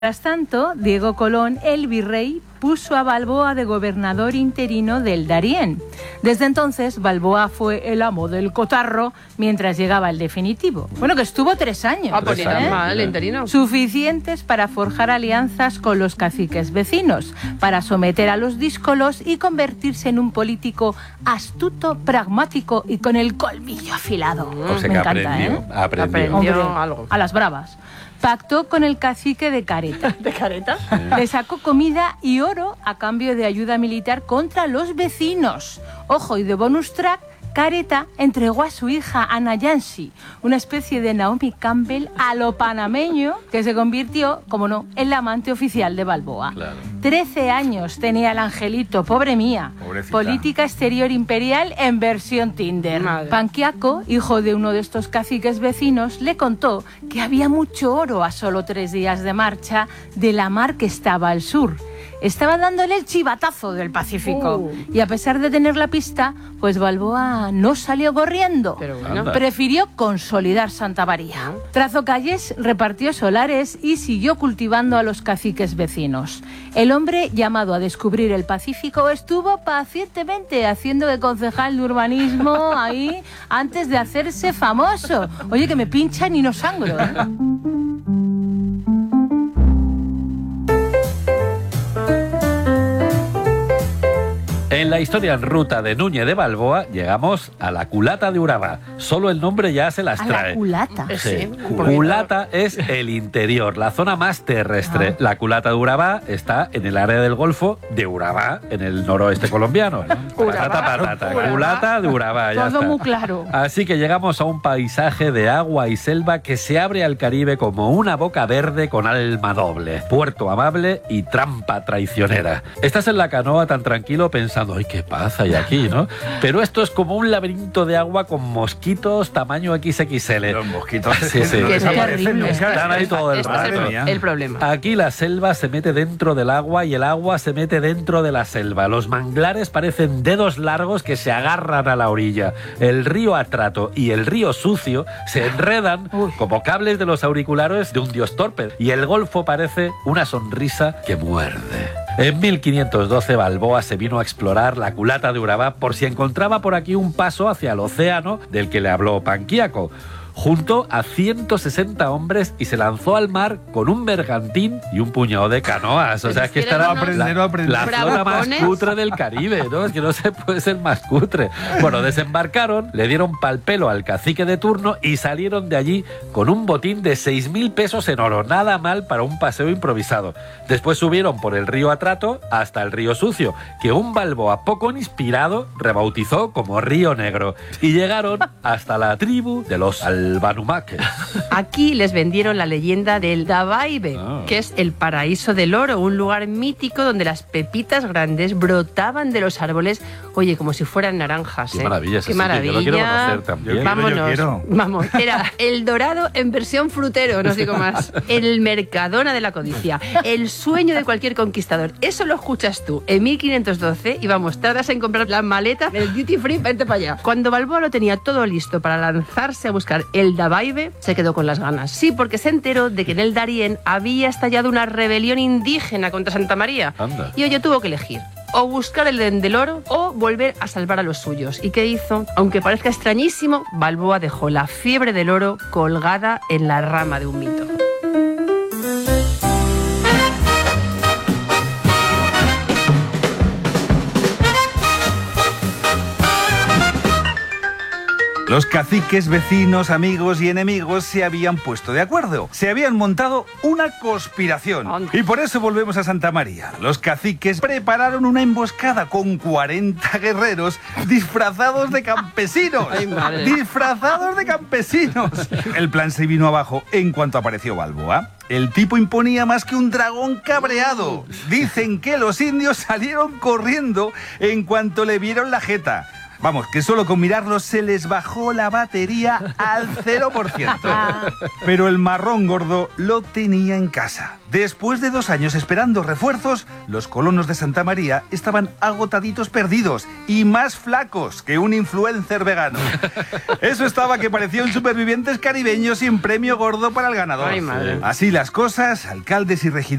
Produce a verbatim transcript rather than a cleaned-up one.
Mientras tanto, Diego Colón, el virrey, puso a Balboa de gobernador interino del Darién. Desde entonces, Balboa fue el amo del cotarro mientras llegaba el definitivo. Bueno, que estuvo tres años. Ah, pues ni tan mal, el interino. Suficientes para forjar alianzas con los caciques vecinos, para someter a los díscolos y convertirse en un político astuto, pragmático y con el colmillo afilado. O sea Me que encanta, aprendió, ¿eh? aprendió. Aprendió Hombre, algo. a las bravas. Pactó con el cacique de Careta. ¿De careta? Le sacó comida y oro a cambio de ayuda militar contra los vecinos. Ojo, y de bonus track, Careta entregó a su hija Ana Yancy, una especie de Naomi Campbell a lo panameño, que se convirtió, como no, en la amante oficial de Balboa. Claro. Trece años tenía el angelito, pobre mía. Pobrecita. Política exterior imperial en versión Tinder. Madre. Panquiaco, hijo de uno de estos caciques vecinos, le contó que había mucho oro a solo tres días de marcha de la mar que estaba al sur. Estaba dándole el chivatazo del Pacífico. Uh. Y a pesar de tener la pista, pues Balboa no salió corriendo. Pero bueno. Anda. Prefirió consolidar Santa María. Trazó calles, repartió solares y siguió cultivando a los caciques vecinos. El hombre, llamado a descubrir el Pacífico, estuvo pacientemente haciendo de concejal de urbanismo ahí antes de hacerse famoso. Oye, que me pinchan y no sangro, ¿eh? En la historia en ruta de Núñez de Balboa llegamos a la culata de Urabá. Solo el nombre ya se las A trae. la culata. Sí, Sí. un poquito. Culata es el interior, la zona más terrestre. Ah. La culata de Urabá está en el área del Golfo de Urabá, en el noroeste colombiano. Patata, patata. Urabá. Culata de Urabá, ya Todo está. muy claro. Así que llegamos a un paisaje de agua y selva que se abre al Caribe como una boca verde con alma doble. Puerto amable y trampa traicionera. Estás en la canoa tan tranquilo pensando, ¡ay, qué paz hay aquí!, ¿no? Pero esto es como un laberinto de agua con mosquitos tamaño equis equis ele. Los mosquitos Sí, sí. no Que desaparecen terrible. nunca. Están ahí todo el Este es rato. el, Madre mía. el problema. Aquí la selva se mete dentro del agua y el agua se mete dentro de la selva. Los manglares parecen dedos largos que se agarran a la orilla. El río Atrato y el río Sucio se enredan Uy. como cables de los auriculares de un dios torpe. Y el Golfo parece una sonrisa que muerde. En mil quinientos doce Balboa se vino a explorar la culata de Urabá por si encontraba por aquí un paso hacia el océano del que le habló Panquiaco. Juntó a ciento sesenta hombres y se lanzó al mar con un bergantín y un puñado de canoas. O sea, es que esta era Aprender, la, aprender. la flota más Bravucones. cutre del Caribe, ¿no? Es que no se puede ser más cutre. Bueno, desembarcaron, le dieron pal pelo al cacique de turno y salieron de allí con un botín de seis mil pesos en oro. Nada mal para un paseo improvisado. Después subieron por el río Atrato hasta el río Sucio, que un Balboa poco inspirado rebautizó como Río Negro. Y llegaron hasta la tribu de los Albanumaques. Aquí les vendieron la leyenda del Dabaibe, Ah. que es el paraíso del oro, un lugar mítico donde las pepitas grandes brotaban de los árboles, oye, como si fueran naranjas. Qué ¿eh? maravilla ese Qué sitio, maravilla. yo lo quiero conocer también. Yo quiero, yo Vámonos, quiero. vamos. Era el Dorado en versión frutero, no os digo más. El Mercadona de la codicia, el sueño de cualquier conquistador. Eso lo escuchas tú en mil quinientos doce y vamos, tardas en comprar la maleta del duty free, vente para allá. Cuando Balboa lo tenía todo listo para lanzarse a buscar el Dabaibe, se quedó con las ganas. Sí, porque se enteró de que en el Darién había estallado una rebelión indígena contra Santa María. Anda. Y oye, tuvo que elegir. O buscar el den del oro o volver a salvar a los suyos. ¿Y qué hizo? Aunque parezca extrañísimo, Balboa dejó la fiebre del oro colgada en la rama de un mito. Los caciques, vecinos, amigos y enemigos se habían puesto de acuerdo. Se habían montado una conspiración. Anda. Y por eso volvemos a Santa María. Los caciques prepararon una emboscada con cuarenta guerreros disfrazados de campesinos. Ay, madre. Disfrazados de campesinos. El plan se vino abajo en cuanto apareció Balboa. El tipo imponía más que un dragón cabreado. Dicen que los indios salieron corriendo en cuanto le vieron la jeta. Vamos, que solo con mirarlos se les bajó la batería al cero por ciento. Pero el marrón gordo lo tenía en casa. Después de dos años esperando refuerzos, los colonos de Santa María estaban agotaditos perdidos y más flacos que un influencer vegano. Eso estaba que parecían supervivientes caribeños sin premio gordo para el ganador. Ay, madre. Así las cosas, alcaldes y regidores